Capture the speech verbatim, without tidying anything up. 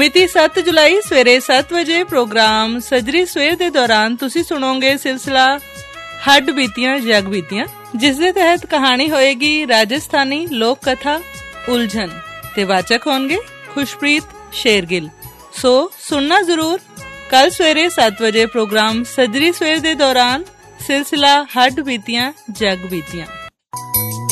ਮਿਤੀ ਸੱਤ ਜੁਲਾਈ ਸਵੇਰੇ ਸੱਤ ਵਜੇ ਪ੍ਰੋਗਰਾਮ ਸਜਰੀ ਸਵੇਰ ਦੇ ਦੌਰਾਨ ਤੁਸੀਂ ਸੁਣੋਗੇ ਸਿਲਸਿਲਾ ਹੱਡ ਬੀਤੀਆਂ ਜਗ ਬੀਤੀਆਂ, ਜਿਸ ਦੇ ਤਹਿਤ ਕਹਾਣੀ ਹੋਏਗੀ ਰਾਜਸਥਾਨੀ ਲੋਕ ਕਥਾ ਉਲਝਣ ਤੇ ਵਾਚਕ ਹੋਣਗੇ ਖੁਸ਼ਪ੍ਰੀਤ ਸ਼ੇਰਗਿੱਲ। ਸੋ ਸੁਣਨਾ ਜ਼ਰੂਰ ਕੱਲ ਸਵੇਰੇ ਸੱਤ ਵਜੇ ਪ੍ਰੋਗਰਾਮ ਸਜਰੀ ਸਵੇਰ ਦੇ ਦੌਰਾਨ ਸਿਲਸਿਲਾ ਹੱਡ ਬੀਤੀਆਂ ਜਗ ਬੀਤੀਆਂ।